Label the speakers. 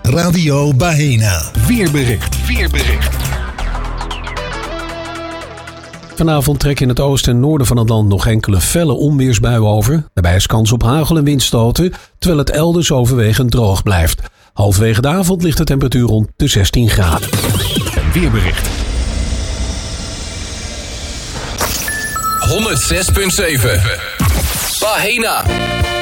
Speaker 1: Radio Bahena.
Speaker 2: Weerbericht.
Speaker 3: Vanavond trekken in het oosten en noorden van het land nog enkele felle onweersbuien over. Daarbij is kans op hagel en windstoten, terwijl het elders overwegend droog blijft. Halverwege de avond ligt de temperatuur rond de 16 graden.
Speaker 2: Weerbericht.
Speaker 4: 106.7 Bahena.